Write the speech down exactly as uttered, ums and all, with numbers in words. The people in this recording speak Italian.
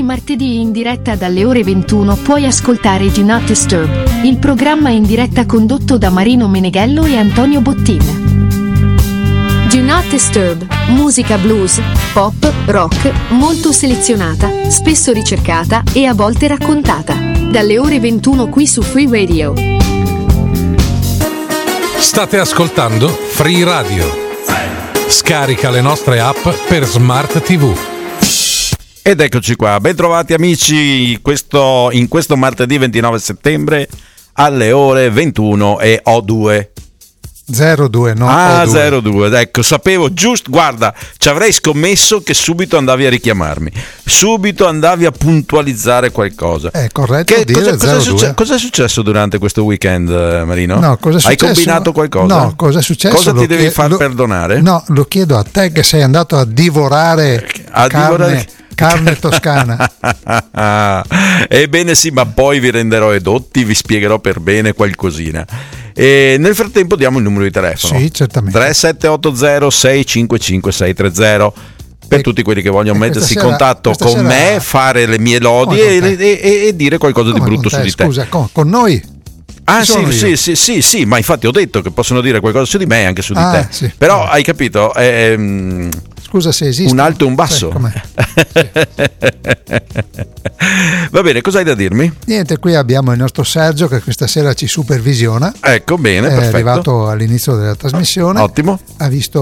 Ogni martedì in diretta dalle ore ventuno puoi ascoltare Do Not Disturb, il programma in diretta condotto da Marino Meneghello e Antonio Bottin. Do Not Disturb, musica blues, pop, rock, molto selezionata, spesso ricercata e a volte raccontata. Dalle ore ventuno qui su Free Radio. State ascoltando Free Radio. Scarica le nostre app per Smart tivù. Ed eccoci qua, ben trovati amici questo, in questo martedì ventinove settembre alle ore ventuno e O due. zero due, no? Ah, O due. zero due, ecco, sapevo giusto, guarda, ci avrei scommesso che subito andavi a richiamarmi, subito andavi a puntualizzare qualcosa. È corretto che, dire cosa, cosa, è zero due. succe- cosa è successo durante questo weekend, Marino? No, cosa è successo? Hai combinato qualcosa? No, cosa è successo? Cosa ti Lo devi chie- far lo- perdonare? No, lo chiedo a te che sei andato a divorare A carne, divorare- carne toscana. Ebbene sì, ma poi vi renderò edotti, vi spiegherò per bene qualcosina. E nel frattempo diamo il numero di telefono. Sì, certamente. tre sette otto zero sei cinque cinque sei tre zero per E- tutti quelli che vogliono e mettersi in questa sera- contatto questa con sera- me, fare le mie lodi Come e, con te? e- e- e dire qualcosa Come di brutto con su te? di te. Scusa, con, con noi? Ah Ci sì, sono sì, io. sì, sì, sì, ma infatti ho detto che possono dire qualcosa su di me e anche su di Ah, te. sì. Però hai capito? Ehm, Scusa se esiste. un alto e un basso. Sì, com'è? Va bene, cosa hai da dirmi? Niente, qui abbiamo il nostro Sergio che questa sera ci supervisiona. Ecco, bene, È perfetto. arrivato all'inizio della trasmissione. Ottimo. Ha visto